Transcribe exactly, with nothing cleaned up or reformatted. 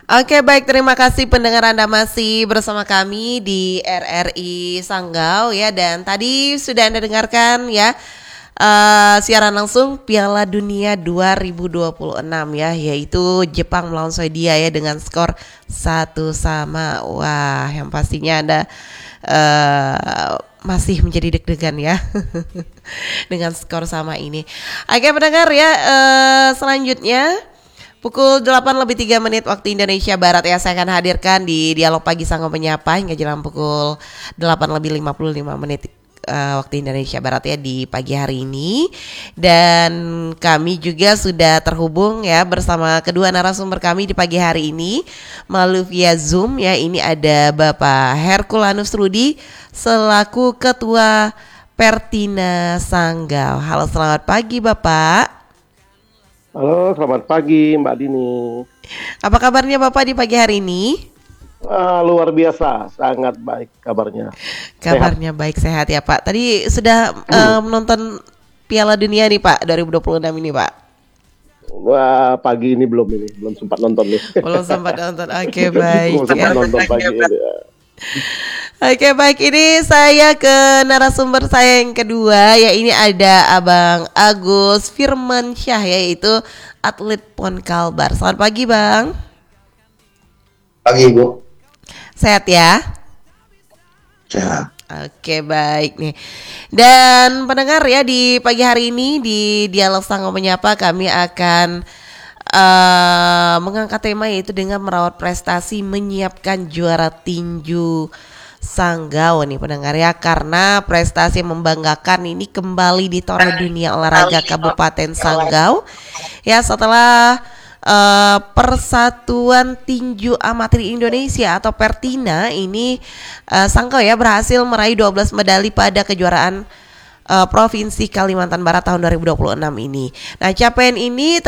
Oke, baik, terima kasih pendengar Anda masih bersama kami di R R I Sanggau ya. Dan tadi sudah Anda dengarkan ya uh, siaran langsung Piala Dunia dua ribu dua puluh enam ya, yaitu Jepang melawan Swedia ya dengan skor satu sama. Wah, yang pastinya Anda uh, masih menjadi deg-degan ya dengan skor sama ini. Oke pendengar ya, uh, selanjutnya pukul delapan lebih tiga menit waktu Indonesia Barat ya, saya akan hadirkan di Dialog Pagi Sanggau Menyapa hingga jelang pukul delapan lebih lima puluh lima menit uh, waktu Indonesia Barat ya di pagi hari ini. Dan kami juga sudah terhubung ya bersama kedua narasumber kami di pagi hari ini melalui via Zoom ya. Ini ada Bapak Herculanus Rudi selaku Ketua Pertina Sanggau. Halo, selamat pagi Bapak. Halo, selamat pagi Mbak Dini. Apa kabarnya Bapak di pagi hari ini? Ah, luar biasa, sangat baik kabarnya. Kabarnya sehat. Baik, sehat ya Pak. Tadi sudah uh, menonton Piala Dunia nih Pak dua ribu dua puluh enam ini Pak? Wah, pagi ini belum ini, belum sempat nonton nih. Belum sempat nonton, oke okay, baik. Belum sempat nonton pagi ini ya. Oke baik, ini saya ke narasumber saya yang kedua ya. Ini ada Abang Agus Firmansyah, yaitu atlet Pon Kalbar. Selamat pagi Bang. Pagi Bu. Sehat ya? Sehat. Oke baik nih. Dan pendengar ya, di pagi hari ini di Dialog Sanggau Menyapa kami akan uh, mengangkat tema yaitu dengan merawat prestasi menyiapkan juara tinju Sanggau nih pendengar ya, karena prestasi yang membanggakan ini kembali ditoreh dunia olahraga Kabupaten Sanggau ya setelah uh, Persatuan Tinju Amatir Indonesia atau Pertina ini uh, Sanggau ya berhasil meraih dua belas medali pada kejuaraan uh, Provinsi Kalimantan Barat tahun dua ribu dua puluh enam ini. Nah, capaian ini